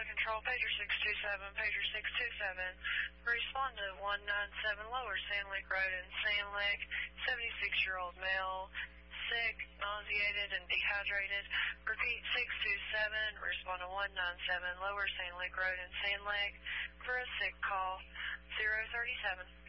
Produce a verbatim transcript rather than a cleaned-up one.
Pilot Control, pager six two seven, pager six two seven. Respond to one nine seven Lower Sand Lake Road in Sand Lake, seventy-six-year-old male, sick, nauseated, and dehydrated. Repeat six two seven, respond to one nine seven Lower Sand Lake Road in Sand Lake for a sick call, zero three seven.